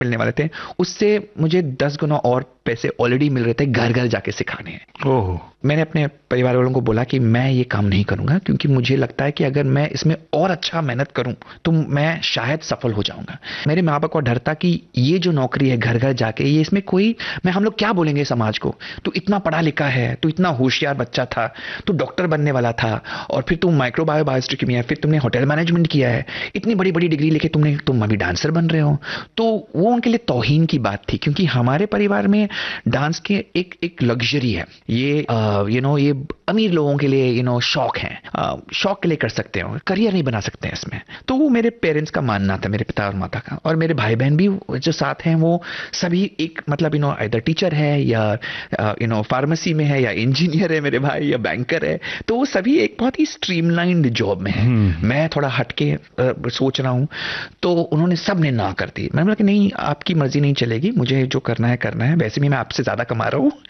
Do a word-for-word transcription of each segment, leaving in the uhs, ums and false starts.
मिलने वाले थे, उससे मुझे दस गुना और पैसे ऑलरेडी मिल रहे थे घर घर जाके सिखाने हैं। ओह। मैंने अपने परिवार वालों को बोला कि मैं ये काम नहीं करूंगा, क्योंकि मुझे लगता है कि अगर मैं इसमें और अच्छा मेहनत करूं तो मैं शायद सफल हो जाऊंगा। मेरे माँ बाप को डर था कि ये जो नौकरी है घर घर जाके, ये इसमें कोई, मैं हम लोग क्या बोलेंगे समाज को, तू इतना पढ़ा लिखा है, तू इतना होशियार बच्चा था, तू डॉक्टर बनने वाला था, और फिर तुम माइक्रोबायो बायोस्टिक में है, फिर तुमने होटल मैनेजमेंट किया है, इतनी बड़ी बड़ी डिग्री लेके तुमने तुम अभी डांसर बन रहे हो। तो वो उनके लिए तौहीन की बात थी, क्योंकि हमारे परिवार में डांस के एक एक लग्जरी है, ये यू नो ये अमीर लोगों के लिए यू नो शौक है, शौक के लिए कर सकते हो, करियर नहीं बना सकते हैं इसमें। तो वो मेरे पेरेंट्स का मानना था, मेरे पिता और माता का। और मेरे भाई बहन भी जो साथ हैं वो सभी एक मतलब यू नो इधर टीचर है या यू नो फार्मेसी में है या इंजीनियर है मेरे भाई, या बैंकर है। तो वो सभी एक बहुत ही स्ट्रीमलाइंड जॉब में है। मैं थोड़ा हटके uh, सोच रहा हूँ। तो उन्होंने सब ने ना कर दी। मैंने बोला कि नहीं, आपकी मर्जी नहीं चलेगी, मुझे जो करना है करना है, वैसे भी मैं आपसे ज्यादा कमा रहा हूँ।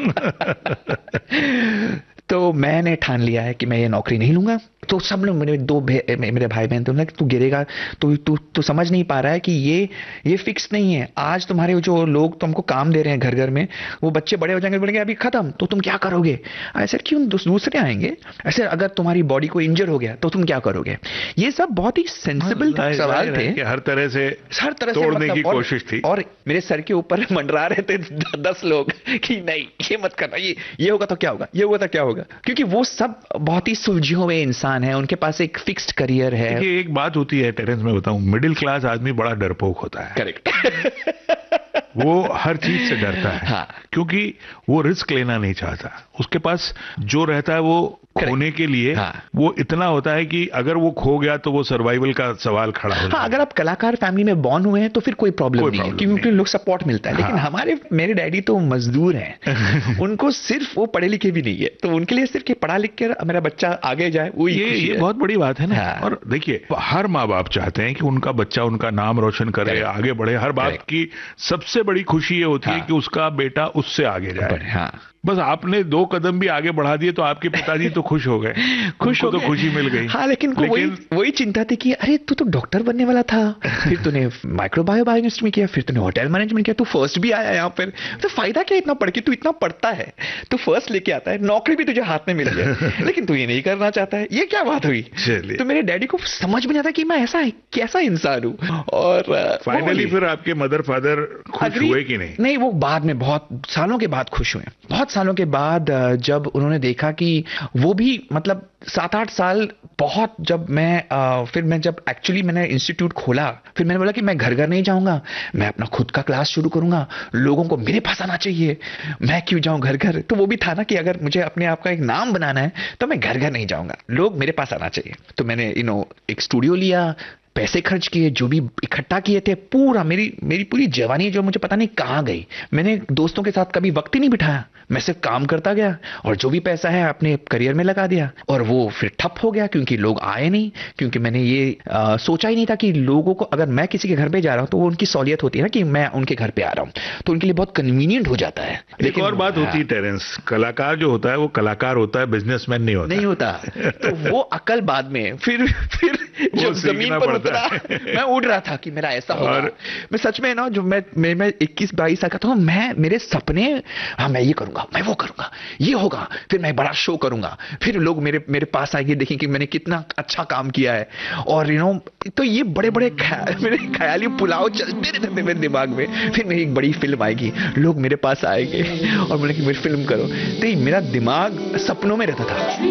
तो मैंने ठान लिया है कि मैं ये नौकरी नहीं लूंगा। तो सब लोग, मेरे दो मेरे भाई बहन थे, तू गिरेगा, तू तू तू समझ नहीं पा रहा है कि ये ये फिक्स नहीं है। आज तुम्हारे जो लोग तुमको काम दे रहे हैं घर घर में, वो बच्चे बड़े हो जाएंगे, बोलेंगे अभी खत्म, तो तुम क्या करोगे? ऐसे क्यों दूसरे आएंगे? ऐसे अगर तुम्हारी बॉडी को इंजर हो गया तो तुम क्या करोगे? ये सब बहुत ही सेंसिबल सवाल थे, हर तरह से हर तरह तोड़ने से मतलब, की और, कोशिश थी। और मेरे सर के ऊपर मंडरा रहे थे दस लोग कि नहीं ये मत करना, ये ये होगा तो क्या होगा, ये होगा तो क्या होगा, क्योंकि वो सब बहुत ही सुलझे हुए इंसान है, उनके पास एक फिक्स्ड करियर है। देखिए एक बात होती है टेरेंस, में बताऊं, मिडिल क्लास आदमी बड़ा डरपोक होता है। करेक्ट। वो हर चीज से डरता है। हाँ। क्योंकि वो रिस्क लेना नहीं चाहता। उसके पास जो रहता है वो खोने के लिए, हाँ। वो इतना होता है कि अगर वो खो गया तो वो सर्वाइवल का सवाल खड़ा हो जाता है। हाँ, अगर आप कलाकार फैमिली में बॉर्न हुए हैं तो फिर कोई प्रॉब्लम नहीं है, क्योंकि लोग सपोर्ट मिलता है। लेकिन हाँ। हमारे मेरे डैडी तो मजदूर हैं। उनको सिर्फ, वो पढ़े लिखे भी नहीं है, तो उनके लिए सिर्फ कि पढ़ा लिख कर मेरा बच्चा आगे जाए, वो ये ये बहुत बड़ी बात है ना। हाँ। और देखिए हर माँ बाप चाहते हैं कि उनका बच्चा उनका नाम रोशन करे, आगे बढ़े। हर बाप की सबसे बड़ी खुशी ये होती है कि उसका बेटा उससे आगे जाए। हाँ। बस आपने दो कदम भी आगे बढ़ा दिए तो आपके पिताजी तो खुश हो गए, खुश हो तो खुशी मिल गई। हाँ, लेकिन, लेकिन वही वही चिंता थी कि अरे तू तो डॉक्टर बनने वाला था, फिर तूने माइक्रोबायो बायोकेमिस्ट्री में किया, फिर तूने होटल मैनेजमेंट किया, तू फर्स्ट भी आया यहाँ पर, तो फायदा क्या इतना पढ़ के? तू इतना पढ़ता है, तू फर्स्ट लेके आता है, नौकरी भी तुझे हाथ में मिल गया, लेकिन तू ये नहीं करना चाहता है, ये क्या बात हुई? तो मेरे डैडी को समझ में नहीं आता कि मैं ऐसा कैसा इंसान हूँ। और फाइनली फिर आपके मदर फादर खुश हुए कि नहीं? नहीं, वो बाद में बहुत सालों के बाद खुश हुए। बहुत सालों के बाद जब उन्होंने देखा कि वो भी मतलब सात आठ साल बहुत, जब मैं आ, फिर मैं जब एक्चुअली मैंने इंस्टीट्यूट खोला, फिर मैंने बोला कि मैं घर घर नहीं जाऊंगा, मैं अपना खुद का क्लास शुरू करूंगा, लोगों को मेरे पास आना चाहिए, मैं क्यों जाऊं घर घर। तो वो भी था ना कि अगर मुझे अपने आप का एक नाम बनाना है तो मैं घर घर नहीं जाऊंगा, लोग मेरे पास आना चाहिए। तो मैंने यू नो एक स्टूडियो लिया, पैसे खर्च किए, जो भी इकट्ठा किए थे, पूरा मेरी मेरी पूरी जवानी जो मुझे पता नहीं कहाँ गई। मैंने दोस्तों के साथ कभी वक्त ही नहीं बिठाया, मैं सिर्फ काम करता गया और जो भी पैसा है अपने करियर में लगा दिया। और वो फिर ठप हो गया क्योंकि लोग आए नहीं, क्योंकि मैंने ये आ, सोचा ही नहीं था कि लोगों को, अगर मैं किसी के घर पे जा रहा हूँ तो वो उनकी सहूलियत होती है ना कि मैं उनके घर पे आ रहा हूँ, तो उनके लिए बहुत कन्वीनियंट हो जाता है। लेकिन और बात होती है टेरेंस, कलाकार जो होता है वो कलाकार होता है, बिजनेसमैन नहीं होता। नहीं होता। तो वो अकल बाद में, फिर फिर जब जमीन पर उतरा मैं उड़ रहा था कि मेरा ऐसा होगा। मैं सच में ना, जो मैं मैं, मैं इक्कीस बाईस साल का था, मैं मेरे सपने, हाँ मैं ये करूंगा, मैं वो करूंगा, ये होगा, फिर मैं बड़ा शो करूंगा, फिर लोग मेरे मेरे पास आएंगे, देखेंगे कि मैंने कितना अच्छा काम किया है। और यू नो तो ये बड़े बड़े ख्या, मेरे ख्याली पुलाव चलते रहते थे मेरे दिमाग में। फिर मेरी एक बड़ी फिल्म आएगी, लोग मेरे पास आएंगे और बोले कि मेरी फिल्म करो। तो ये मेरा दिमाग सपनों में रहता था।